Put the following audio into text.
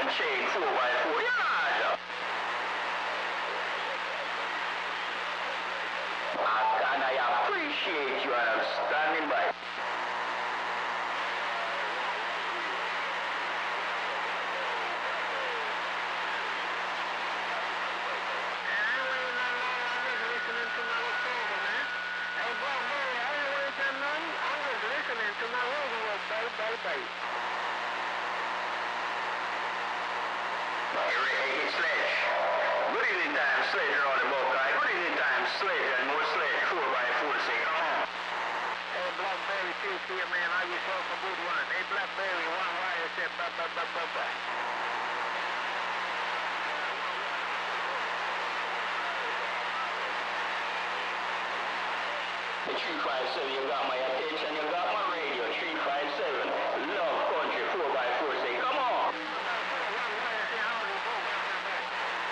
chain 4x4 yard. And I appreciate you and I'm standing by. Hey, Sledge. Good evening time, Sledge around the Buckeye. Good evening time, Sledge and more Sledge 4x4 say, come on. Hey, Blackberry, peace here, man. How you talk a good one? Hey, Blackberry, one wire said, bye. The 357, you got my attention, you got my radio, 357. Love Country 4x4.